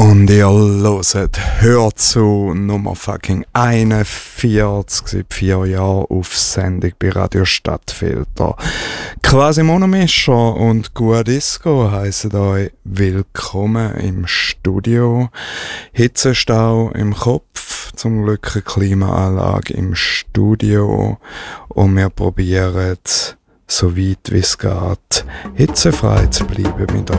Und ihr hört «Hör zu» Nummer fucking 41 seit 4 Jahren auf Sendung bei Radio Stadtfilter. Quasi Monomischer und Gua Disco heissen euch willkommen im Studio. Hitzestau im Kopf, zum Glück eine Klimaanlage im Studio. Und wir probieren, so weit wie es geht, hitzefrei zu bleiben mit